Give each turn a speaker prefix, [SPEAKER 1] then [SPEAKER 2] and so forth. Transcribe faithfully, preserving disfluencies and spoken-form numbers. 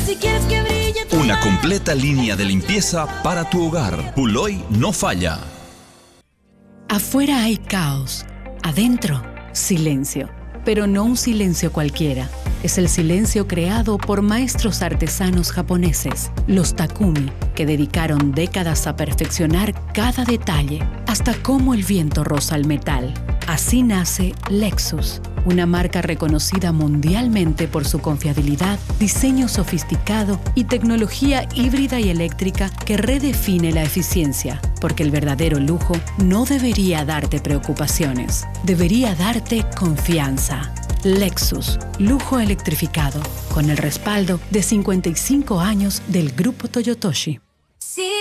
[SPEAKER 1] Si quieres que brille tu
[SPEAKER 2] Una completa línea de limpieza para tu hogar. Puloy no falla.
[SPEAKER 3] Afuera hay caos, adentro silencio, pero no un silencio cualquiera. Es el silencio creado por maestros artesanos japoneses, los Takumi, que dedicaron décadas a perfeccionar cada detalle, hasta cómo el viento roza el metal. Así nace Lexus, una marca reconocida mundialmente por su confiabilidad, diseño sofisticado y tecnología híbrida y eléctrica que redefine la eficiencia, porque el verdadero lujo no debería darte preocupaciones, debería darte confianza. Lexus, lujo electrificado, con el respaldo de cincuenta y cinco años del Grupo Toyotoshi.
[SPEAKER 1] Sí.